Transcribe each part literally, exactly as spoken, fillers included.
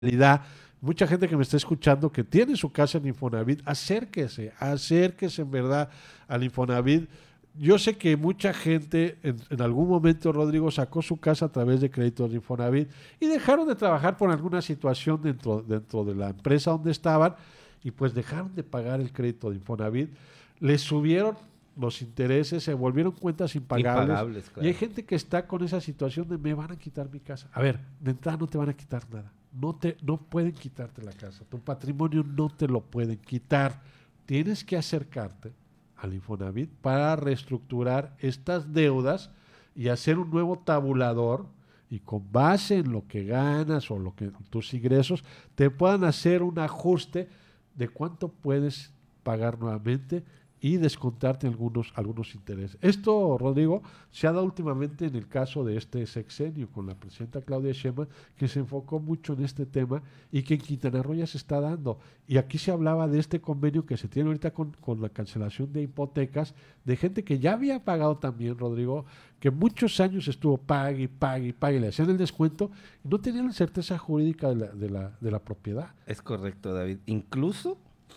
Mucha gente que me está escuchando que tiene su casa en Infonavit, acérquese, acérquese en verdad al Infonavit. Yo sé que mucha gente en, en algún momento, Rodrigo, sacó su casa a través de créditos de Infonavit y dejaron de trabajar por alguna situación dentro, dentro de la empresa donde estaban y pues dejaron de pagar el crédito de Infonavit. Les subieron los intereses, se volvieron cuentas impagables, impagables claro. Y hay gente que está con esa situación de me van a quitar mi casa. A ver, de entrada no te van a quitar nada. No, te, no pueden quitarte la casa. Tu patrimonio no te lo pueden quitar. Tienes que acercarte al Infonavit para reestructurar estas deudas y hacer un nuevo tabulador y con base en lo que ganas o lo que tus ingresos te puedan hacer un ajuste de cuánto puedes pagar nuevamente y descontarte algunos, algunos intereses. Esto, Rodrigo, se ha dado últimamente en el caso de este sexenio con la presidenta Claudia Sheinbaum, que se enfocó mucho en este tema y que en Quintana Roo ya se está dando. Y aquí se hablaba de este convenio que se tiene ahorita con, con la cancelación de hipotecas, de gente que ya había pagado también, Rodrigo, que muchos años estuvo pague, pague, pague, le hacían el descuento y no tenían la certeza jurídica de la, de la, de la propiedad. Es correcto, David. Incluso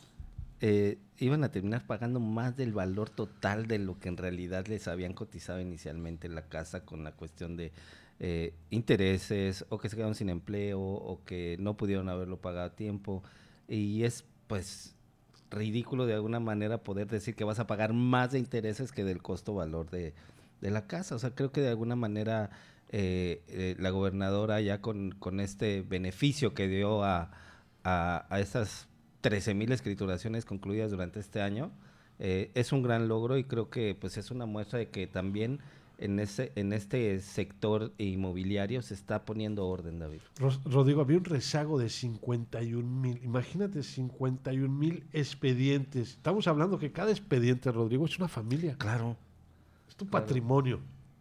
Eh, iban a terminar pagando más del valor total de lo que en realidad les habían cotizado inicialmente la casa con la cuestión de eh, intereses o que se quedaron sin empleo o que no pudieron haberlo pagado a tiempo y es pues ridículo de alguna manera poder decir que vas a pagar más de intereses que del costo valor de, de la casa. O sea, creo que de alguna manera eh, eh, la gobernadora ya con, con este beneficio que dio a, a, a esas trece mil escrituraciones concluidas durante este año, eh, es un gran logro y creo que pues es una muestra de que también en ese en este sector inmobiliario se está poniendo orden, David. Rodrigo, había un rezago de cincuenta y un mil, imagínate cincuenta y un mil expedientes. Estamos hablando que cada expediente, Rodrigo, es una familia. Claro. Es tu claro. patrimonio.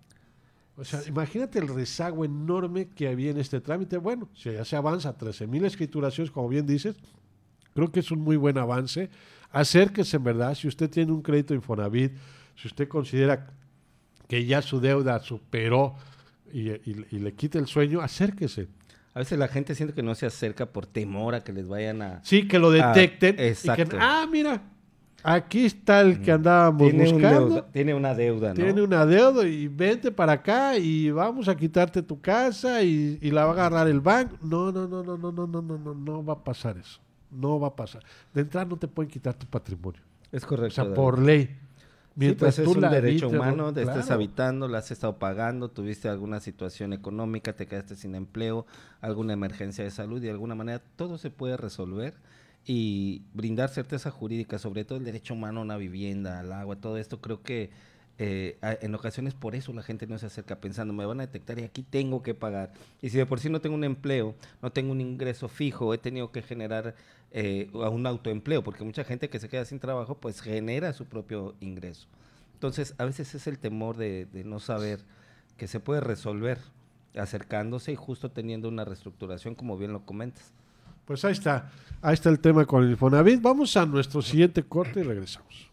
O sea, imagínate el rezago enorme que había en este trámite. Bueno, si ya se avanza a trece mil escrituraciones, como bien dices, creo que es un muy buen avance. Acérquese, en verdad, si usted tiene un crédito Infonavit, si usted considera que ya su deuda superó y, y, y le quita el sueño, acérquese. A veces la gente siente que no se acerca por temor a que les vayan a... Sí, que lo detecten. A, exacto. Y que, ah, mira, aquí está el que andábamos tiene buscando. Un deuda, tiene una deuda, ¿no? Tiene una deuda y vente para acá y vamos a quitarte tu casa y, y la va a agarrar el banco. No, no, no, no, no, no, no, no, no, no va a pasar eso. No va a pasar. De entrada no te pueden quitar tu patrimonio. Es correcto. O sea, David. Por ley. Mientras sí, pues tú es un la derecho habites, humano, te claro. estés habitando, la has estado pagando, tuviste alguna situación económica, te quedaste sin empleo, alguna emergencia de salud y de alguna manera todo se puede resolver y brindar certeza jurídica, sobre todo el derecho humano a una vivienda, al agua, todo esto. Creo que eh, en ocasiones por eso la gente no se acerca pensando, me van a detectar y aquí tengo que pagar. Y si de por sí no tengo un empleo, no tengo un ingreso fijo, he tenido que generar eh, un autoempleo, porque mucha gente que se queda sin trabajo pues genera su propio ingreso. Entonces a veces es el temor de, de no saber que se puede resolver acercándose y justo teniendo una reestructuración, como bien lo comentas. Pues ahí está, ahí está el tema con el Infonavit. Vamos a nuestro siguiente corte y regresamos.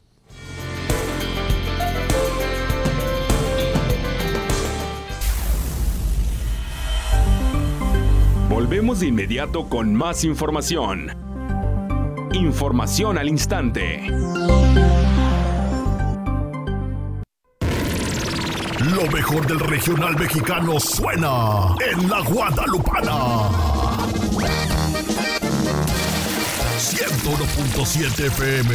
Volvemos de inmediato con más información. Información al instante. Lo mejor del regional mexicano suena en La Guadalupana. ciento uno punto siete F M.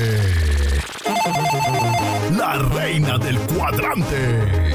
La reina del cuadrante.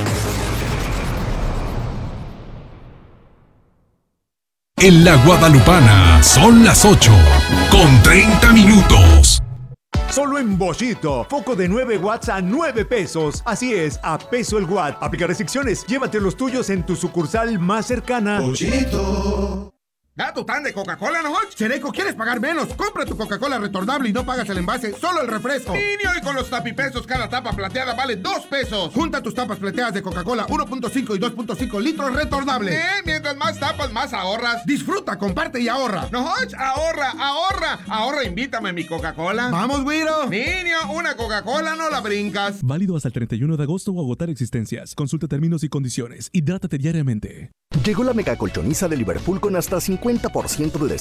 En La Guadalupana son las ocho con treinta minutos. Solo en Boschito, foco de nueve watts a nueve pesos. Así es, a peso el watt. Aplica restricciones. Llévate los tuyos en tu sucursal más cercana. Boschito. Da tu tan de Coca-Cola, ¿no? Chereco, ¿quieres pagar menos? Compra tu Coca-Cola retornable y no pagas el envase, solo el refresco. Niño, y con los tapipesos, cada tapa plateada vale dos pesos. Junta tus tapas plateadas de Coca-Cola uno punto cinco y dos punto cinco litros retornables. Eh, mientras más tapas, más ahorras. Disfruta, comparte y ahorra. No, ahorra, ahorra. Ahorra, invítame a mi Coca-Cola. Vamos, güiro. Niño, una Coca-Cola no la brincas. Válido hasta el treinta y uno de agosto o agotar existencias. Consulta términos y condiciones. Hidrátate diariamente. Llegó la mega colchoniza de Liverpool con hasta cincuenta cincuenta por ciento de